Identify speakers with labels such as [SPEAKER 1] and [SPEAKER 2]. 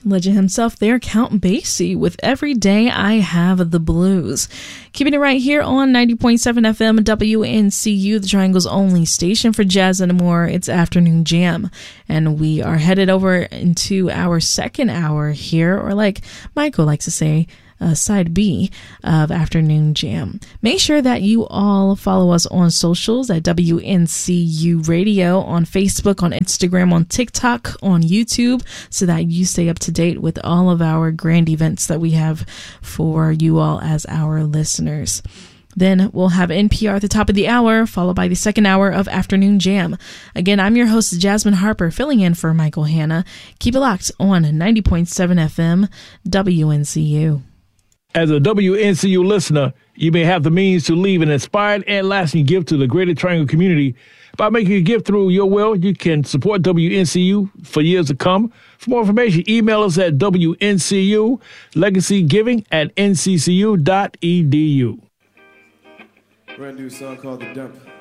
[SPEAKER 1] Legend himself there, Count Basie, with Every Day I Have the Blues. Keeping it right here on 90.7 FM WNCU, the Triangle's only station for jazz and more. It's Afternoon Jam. And we are headed over into our second hour here, or like Michael likes to say, side B of Afternoon Jam. Make sure that you all follow us on socials at WNCU Radio, on Facebook, on Instagram, on TikTok, on YouTube, so that you stay up to date with all of our grand events that we have for you all as our listeners. Then we'll have NPR at the top of the hour, followed by the second hour of Afternoon Jam. Again, I'm your host, Jasmine Harper, filling in for Michael Hanna. Keep it locked on 90.7 FM WNCU.
[SPEAKER 2] As a WNCU listener, you may have the means to leave an inspired and lasting gift to the Greater Triangle community. By making a gift through your will, you can support WNCU for years to come. For more information, email us at WNCUlegacygiving@nccu.edu.
[SPEAKER 3] Brand new song called The Dump.